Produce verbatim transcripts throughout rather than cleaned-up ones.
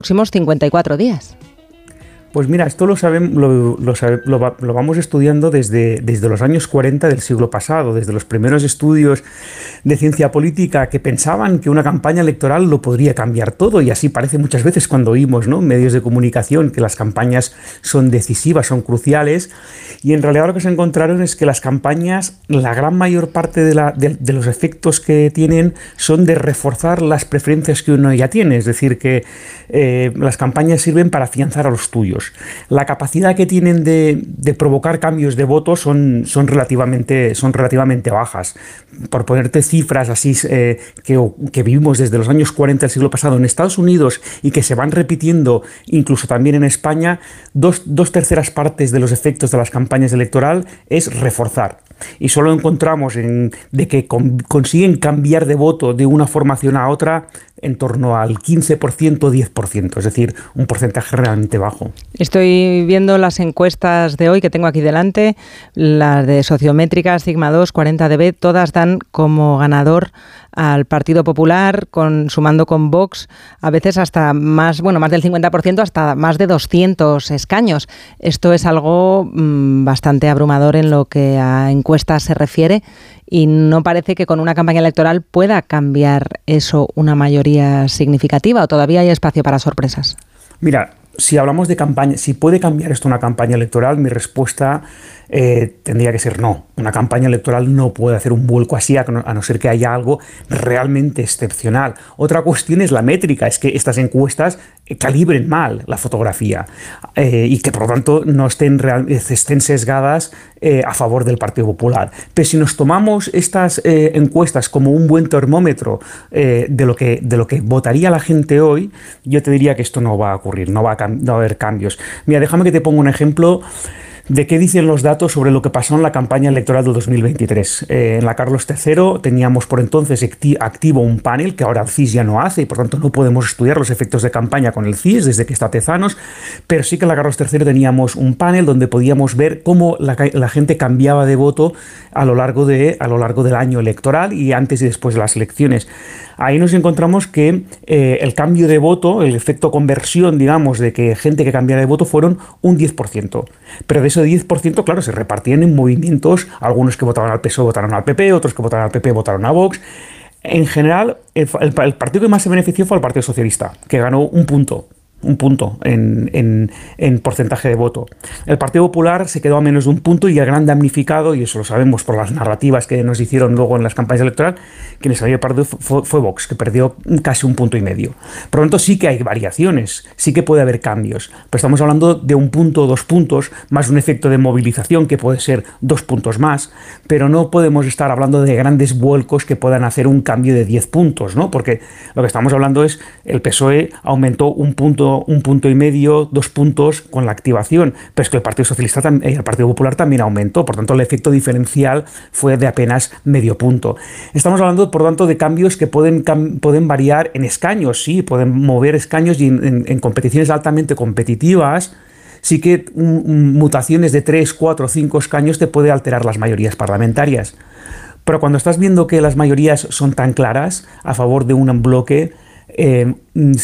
próximos cincuenta y cuatro días. Pues mira, esto lo, sabemos, lo, lo, lo, lo vamos estudiando desde, desde los años cuarenta del siglo pasado, desde los primeros estudios de ciencia política que pensaban que una campaña electoral lo podría cambiar todo, y así parece muchas veces cuando oímos, ¿no?, medios de comunicación que las campañas son decisivas, son cruciales, y en realidad lo que se encontraron es que las campañas, la gran mayor parte de, la, de, de los efectos que tienen son de reforzar las preferencias que uno ya tiene, es decir, que eh, las campañas sirven para afianzar a los tuyos. La capacidad que tienen de, de provocar cambios de voto son, son, relativamente, son relativamente bajas. Por ponerte cifras así eh, que, que vivimos desde los años cuarenta del siglo pasado en Estados Unidos y que se van repitiendo incluso también en España, dos, dos terceras partes de los efectos de las campañas electorales es reforzar. Y solo encontramos en, de que con, consiguen cambiar de voto de una formación a otra en torno al quince por ciento, diez por ciento, es decir, un porcentaje realmente bajo. Estoy viendo las encuestas de hoy que tengo aquí delante, las de Sociométricas, Sigma dos, cuarenta D B, todas dan como ganador al Partido Popular, con, sumando con Vox, a veces hasta más, bueno, más del cincuenta por ciento, hasta más de doscientos escaños. Esto es algo mmm, bastante abrumador en lo que a encuestas se refiere, y no parece que con una campaña electoral pueda cambiar eso una mayoría significativa, o todavía hay espacio para sorpresas. Mira, si hablamos de campaña, si puede cambiar esto una campaña electoral, mi respuesta eh, tendría que ser no. Una campaña electoral no puede hacer un vuelco así, a no, a no ser que haya algo realmente excepcional. Otra cuestión es la métrica, es que estas encuestas calibren mal la fotografía eh, y que por lo tanto no estén, real, estén sesgadas eh, a favor del Partido Popular. Pero si nos tomamos estas eh, encuestas como un buen termómetro eh, de, lo que, de lo que votaría la gente hoy, yo te diría que esto no va a ocurrir, no va a, no va a haber cambios. Mira, déjame que te ponga un ejemplo de qué dicen los datos sobre lo que pasó en la campaña electoral del dos mil veintitrés. Eh, en la Carlos tercero teníamos por entonces activo un panel que ahora el C I S ya no hace y por tanto no podemos estudiar los efectos de campaña con el C I S desde que está Tezanos, pero sí que en la Carlos tercero teníamos un panel donde podíamos ver cómo la, la gente cambiaba de voto a lo largo de, a lo largo del año electoral y antes y después de las elecciones. Ahí nos encontramos que eh, el cambio de voto, el efecto conversión, digamos, de que gente que cambiara de voto fueron un diez por ciento. Pero de ese diez por ciento, claro, se repartían en movimientos, algunos que votaban al P S O E votaron al P P, otros que votaron al P P votaron a Vox. En general, el, el, el partido que más se benefició fue el Partido Socialista, que ganó un punto. un punto en, en, en porcentaje de voto. El Partido Popular se quedó a menos de un punto y el gran damnificado, y eso lo sabemos por las narrativas que nos hicieron luego en las campañas electorales, quienes salió partido fue, fue Vox, que perdió casi un punto y medio. Por lo tanto, sí que hay variaciones, sí que puede haber cambios, pero estamos hablando de un punto o dos puntos, más un efecto de movilización que puede ser dos puntos más, pero no podemos estar hablando de grandes vuelcos que puedan hacer un cambio de diez puntos, ¿no? Porque lo que estamos hablando es el P S O E aumentó un punto un punto y medio, dos puntos con la activación, pero es que el Partido Socialista y el Partido Popular también aumentó, por tanto el efecto diferencial fue de apenas medio punto. Estamos hablando, por tanto, de cambios que pueden, pueden variar en escaños, sí, pueden mover escaños y en, en, en competiciones altamente competitivas, sí que um, mutaciones de tres, cuatro, cinco escaños te puede alterar las mayorías parlamentarias. Pero cuando estás viendo que las mayorías son tan claras a favor de un bloque, Eh,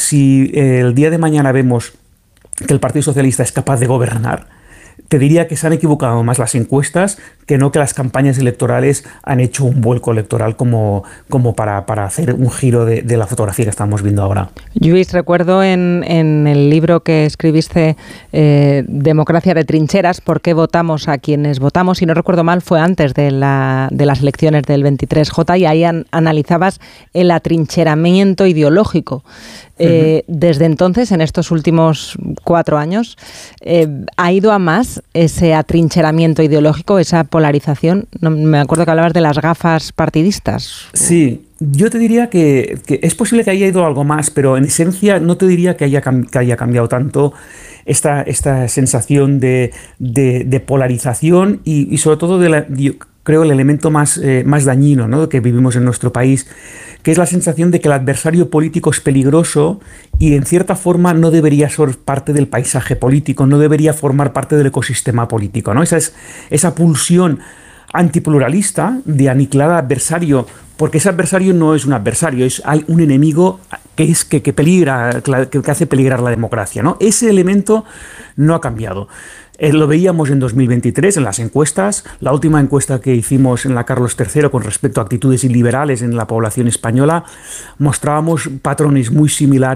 si eh, el día de mañana vemos que el Partido Socialista es capaz de gobernar, te diría que se han equivocado más las encuestas que no que las campañas electorales han hecho un vuelco electoral como, como para, para hacer un giro de, de la fotografía que estamos viendo ahora. Luis, recuerdo en, en el libro que escribiste, eh, Democracia de trincheras, ¿por qué votamos a quienes votamos? Si no recuerdo mal, fue antes de, la, de las elecciones del veintitrés J, y ahí an, analizabas el atrincheramiento ideológico. Eh, uh-huh. Desde entonces, en estos últimos cuatro años, eh, ¿ha ido a más ese atrincheramiento ideológico, esa polarización? No, me acuerdo que hablabas de las gafas partidistas. Sí, yo te diría que, que es posible que haya ido algo más, pero en esencia no te diría que haya, que haya cambiado tanto esta, esta sensación de, de, de polarización y, y sobre todo de la... Yo creo el elemento más, eh, más dañino, ¿no?, que vivimos en nuestro país, que es la sensación de que el adversario político es peligroso y en cierta forma no debería ser parte del paisaje político, no debería formar parte del ecosistema político, ¿no? Esa es esa pulsión antipluralista de aniquilar al adversario porque ese adversario no es un adversario, es hay un enemigo que es que, que peligra, que, que hace peligrar la democracia, ¿no? Ese elemento no ha cambiado. Eh, lo veíamos en dos mil veintitrés en las encuestas. La última encuesta que hicimos en la Carlos tercero con respecto a actitudes iliberales en la población española, mostrábamos patrones muy similares